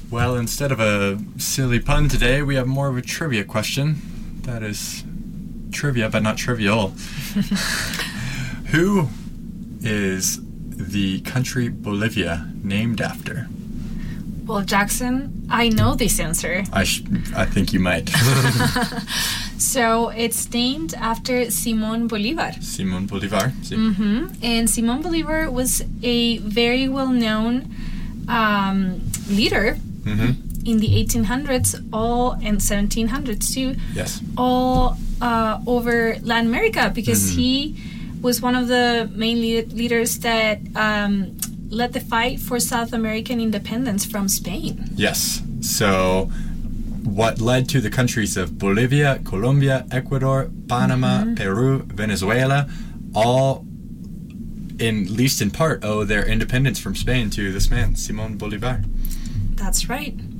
Well, instead of a silly pun today, we have more of a trivia question. That is trivia, but not trivial. Who is the country Bolivia named after? Well, Jackson, I know this answer. I think you might. So it's named after Simon Bolivar. Simon Bolivar. Sí. And Simon Bolivar was a very well-known leader in the 1800s, and 1700s too. Yes. All over Latin America, because he was one of the main leaders that led the fight for South American independence from Spain. Yes. So what led to the countries of Bolivia, Colombia, Ecuador, Panama, Peru, Venezuela, all, at least in part, owe their independence from Spain to this man, Simon Bolivar. That's right.